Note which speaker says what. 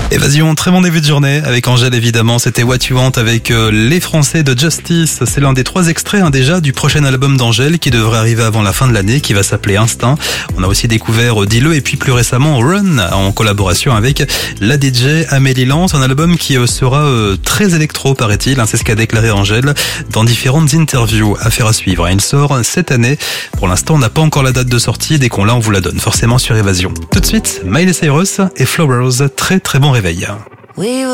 Speaker 1: Évasion, très bon début de journée avec Angèle évidemment, c'était What You Want avec les Français de Justice. C'est l'un des 3 extraits déjà du prochain album d'Angèle qui devrait arriver avant la fin de l'année, qui va s'appeler Instinct. On a aussi découvert Dis-le et puis plus récemment Run en collaboration avec la DJ Amélie Lance, un album qui sera très électro paraît-il, c'est ce qu'a déclaré Angèle dans différentes interviews. Affaire à suivre, il sort cette année. Pour l'instant on n'a pas encore la date de sortie, dès qu'on l'a on vous la donne forcément sur Évasion. Tout de suite, Miley Cyrus et Flowers, très très bon réveil.